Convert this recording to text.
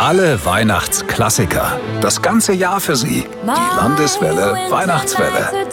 Alle Weihnachtsklassiker. Das ganze Jahr für Sie. Die Landeswelle Weihnachtswelle.